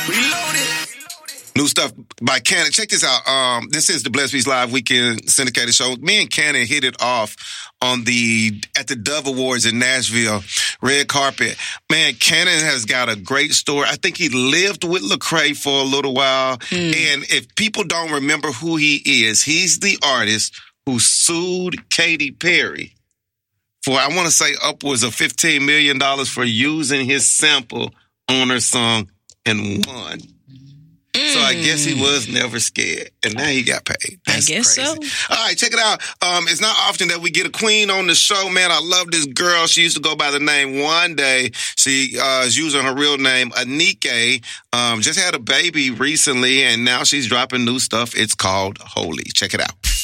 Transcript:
New stuff by Cannon. Check this out. This is the Blessed Beats Live Weekend Syndicated Show. Me and Cannon hit it off at the Dove Awards in Nashville, red carpet. Man, Cannon has got a great story. I think he lived with Lecrae for a little while. And if people don't remember who he is, he's the artist who sued Katy Perry for, I want to say, upwards of $15 million for using his sample on her song and won. So I guess he was never scared, and now he got paid. That's I guess crazy. so. All right, check it out. It's not often that we get a queen on the show, man. I love this girl. She used to go by the name One Day. She is using her real name, Anike. Just had a baby recently, and now she's dropping new stuff. It's called Holy. Check it out.